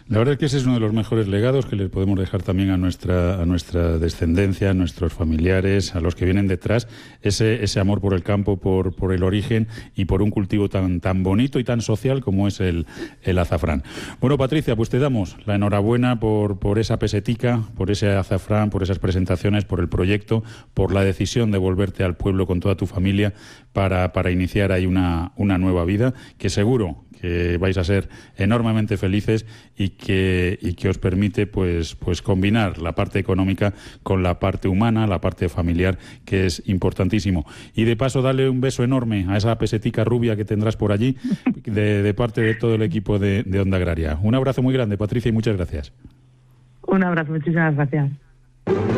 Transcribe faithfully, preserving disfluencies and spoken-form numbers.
La verdad es que ese es uno de los mejores legados que le podemos dejar también a nuestra a nuestra descendencia, a nuestros familiares, a los que vienen detrás, ese ese amor por el campo, por por el origen y por un cultivo tan tan bonito y tan social como es el, el azafrán. Bueno, Patricia, pues te damos la enhorabuena por, por esa pesetica, por ese azafrán, por esas presentaciones, por el proyecto, por la decisión de volverte al pueblo con toda tu familia para, para iniciar ahí una, una nueva vida, que seguro que vais a ser enormemente felices y que, y que os permite pues, pues combinar la parte económica con la parte humana, la parte familiar, que es importantísimo. Y de paso, darle un beso enorme a esa pesetica rubia que tendrás por allí, de, de parte de todo el equipo de, de Onda Agraria. Un abrazo muy grande, Patricia, y muchas gracias. Un abrazo, muchísimas gracias.